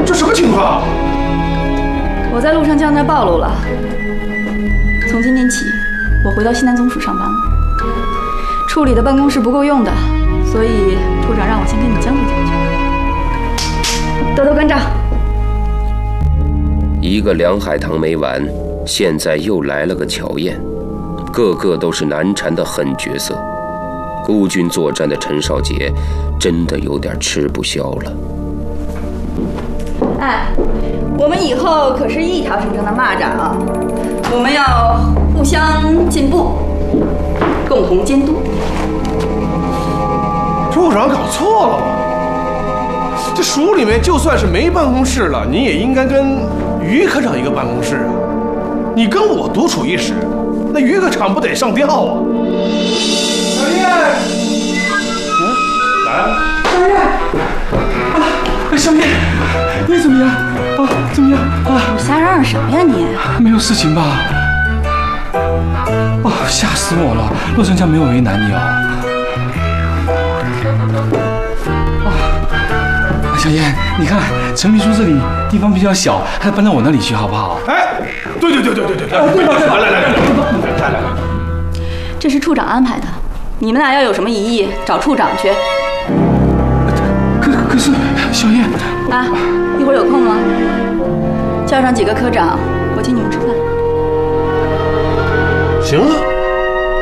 这什么情况？ 我在路上叫那暴露了。从今天起，我回到西南总署上班了。处理的办公室不够用的，所以处长让我先跟你交流交流。多多关照。 一个梁海棠没完，现在又来了个乔燕，个个都是难缠的狠角色。孤军作战的陈少杰真的有点吃不消了。 哎，我们以后可是一条绳上的蚂蚱啊！我们要互相进步，共同监督。 处长搞错了吧？这署里面就算是没办公室了，你也应该跟于科长一个办公室啊！你跟我独处一室，那于科长不得上吊啊？小燕，来了。 小燕，啊，小燕，你怎么样？啊，怎么样？啊， 你瞎嚷嚷什么呀你？ 没有事情吧？哦，吓死我了！陆成家没有为难你哦。小燕，你看陈秘书这里地方比较小，还搬到我那里去好不好？ 哎，对，来， 这是处长安排的，你们俩要有什么异议，找处长去。 可是小燕啊，一会儿有空吗？叫上几个科长，我请你们吃饭。 行了。